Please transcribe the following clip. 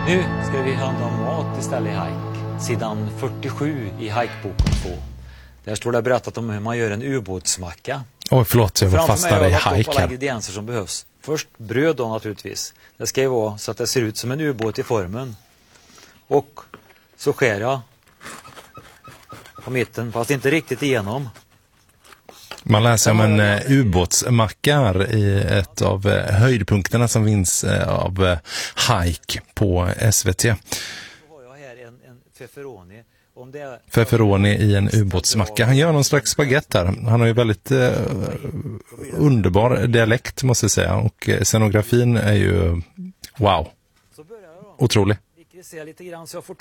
Nu ska vi handla om mat istället i hike. Sidan 47 i hikeboken 2. Där står det berättat om hur man gör en ubåtsmacka. Oj, förlåt, jag var fast där i hike alla ingredienser som behövs. Först bröd då naturligtvis. Det ska ju vara så att det ser ut som en ubåt i formen. Och så skär jag på mitten, fast inte riktigt igenom. Man läser om en ubåtsmacka i ett av höjdpunkterna som vinns av Hike på SVT. Så har jag här en pepperoni. Pepperoni i en ubåtsmacka. Han gör någon slags spagetti här. Han har ju väldigt underbar dialekt måste jag säga. Och scenografin är ju wow. Otrolig. Lite grann så jag får